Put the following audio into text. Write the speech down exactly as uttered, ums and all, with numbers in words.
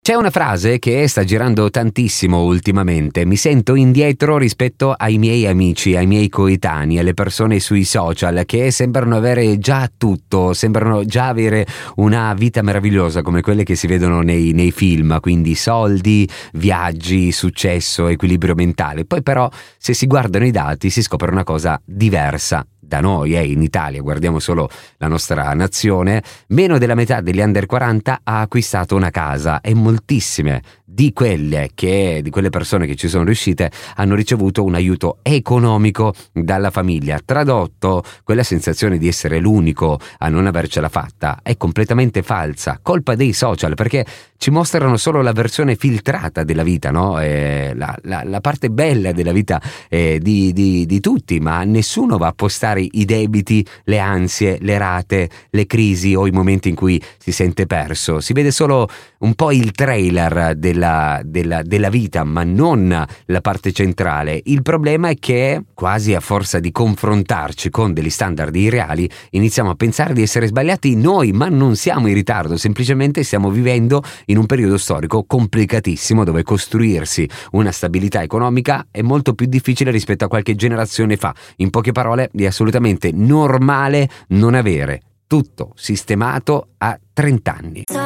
C'è una frase che sta girando tantissimo ultimamente: mi sento indietro rispetto ai miei amici, ai miei coetanei, alle persone sui social che sembrano avere già tutto, sembrano già avere una vita meravigliosa come quelle che si vedono nei, nei film, quindi soldi, viaggi, successo, equilibrio mentale. Poi però se si guardano i dati si scopre una cosa diversa. Da noi, eh, in Italia, guardiamo solo la nostra nazione, meno della metà degli under quaranta ha acquistato una casa e moltissime di quelle che di quelle persone che ci sono riuscite hanno ricevuto un aiuto economico dalla famiglia. Tradotto, quella sensazione di essere l'unico a non avercela fatta è completamente falsa, colpa dei social, perché ci mostrano solo la versione filtrata della vita, no? Eh, la, la, la parte bella della vita eh, di, di, di tutti, ma nessuno va a postare i debiti, le ansie, le rate, le crisi o i momenti in cui si sente perso. Si vede solo un po' il trailer della, della, della vita, ma non la parte centrale. Il problema è che, quasi a forza di confrontarci con degli standard irreali, iniziamo a pensare di essere sbagliati noi, ma non siamo in ritardo, semplicemente stiamo vivendo in un periodo storico complicatissimo dove costruirsi una stabilità economica è molto più difficile rispetto a qualche generazione fa. In poche parole, è assolutamente normale non avere tutto sistemato a trenta anni.